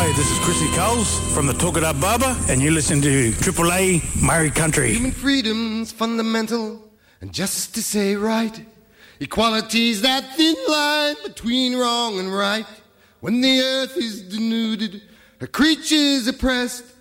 Hi, this is Chrissy Coles from the Talk It Up Barber, and you listen to Triple A Murray Country. Human freedom's fundamental, and justice ain't right. Equality's that thin line between wrong and right. When the earth is denuded, her creatures oppressed,